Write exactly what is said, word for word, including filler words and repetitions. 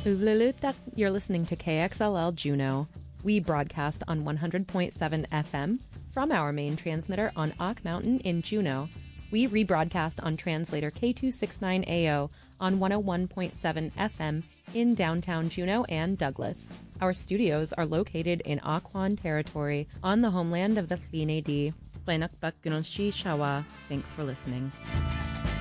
Uvlulutak, you're listening to K X L L Juneau. We broadcast on one hundred point seven F M from our main transmitter on Ock Mountain in Juneau. We rebroadcast on translator K two sixty-nine A O on one oh one point seven F M in downtown Juneau and Douglas. Our studios are located in Occoquan territory on the homeland of the Tleenay Dee. Thanks for listening.